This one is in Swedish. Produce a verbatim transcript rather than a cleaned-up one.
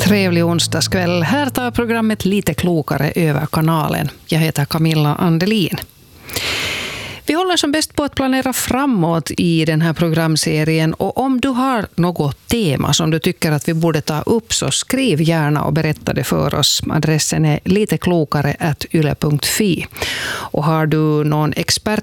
Trevlig onsdagskväll. Här tar programmet Lite klokare över kanalen. Jag heter Camilla Andelin. Vi håller som bäst på att planera framåt i den här programserien, och om du har något tema som du tycker att vi borde ta upp, så skriv gärna och berätta det för oss. Adressen är liteklokare at yle punkt fi. Och har du någon expert